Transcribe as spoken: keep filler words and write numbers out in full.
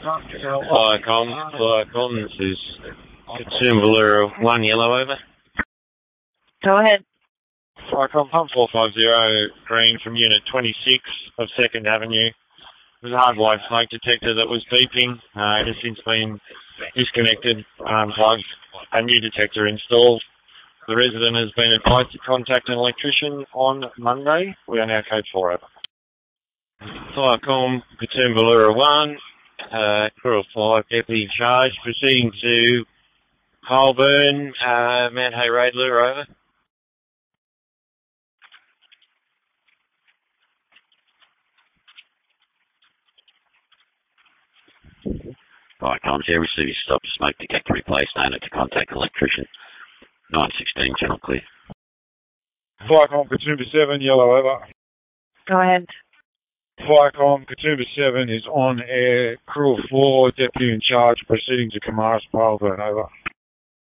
Viacom, Viacom, this is Katoombalura one yellow over. Go ahead. Viacom, pump four five zero green from unit twenty-six of second Avenue. It was a hard wave smoke detector that was beeping. Uh, it has since been disconnected, unplugged, a new detector installed. The resident has been advised to contact an electrician on Monday. We are now code four over. Viacom, Katoombalura one, uh, Coral five, deputy in charge, proceeding to Holborn, uh, Mount Hay Road, Lure over. Viacom, every city stop smoke detector replaced, owner to contact electrician. nine sixteen, channel clear. Viacom, Katoomba seven, yellow over. Go ahead. Viacom, Katoomba seven is on air, Crew four, deputy in charge, proceeding to Kamaras, Holborn over.